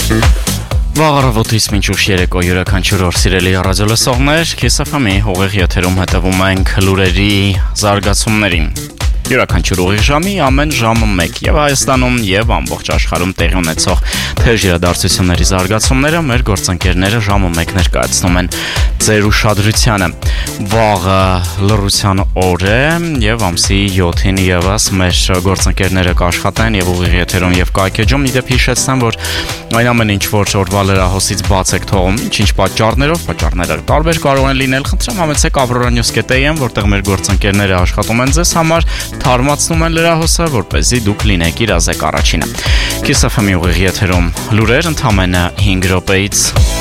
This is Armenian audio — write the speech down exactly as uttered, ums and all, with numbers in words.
Վաղարավոտից մինչ ուշ երեկո յուրաքանչյուր օր սիրելի ռադիոլսողներ, Kiss F M-ի ուղիղ եթերում հետևում ենք լուրերի զարգացումներին։ Յուրաքանչյուր ուղիղ ժամի ամեն ժամը մեկ եւ Հայաստանում եւ ամբողջ աշխարհում տեղի ունեցող թեժ իրադարձությունների զարգացումները մեր գործընկերները ժամը մեկ ներկայացնում են ձեր ուշադրությանը։ Վաղը լռության օր է եւ ամսի յոթին եւս մեր գործընկերները կաշխատեն եւ ուղիղ եթերում եւ կայքեջում իդեպ հիշեցնեմ, որ այն ամեն ինչ որ օրվա լրահոսից բաց եք թողում, ինչ-ինչ պատճառներով, պատճառները տարբեր կարող են լինել, խնդրեմ համեցեք Aurora News.am, որտեղ մեր գործընկերները աշխատում են ձեզ համար, թարմացնում են լրահոսը, որպեսզի դուք լինեք իրազեկ առաջինը։ Kiss F M-ի ուղիղ եթերում լուրեր ընդամենը հինգ րոպեից։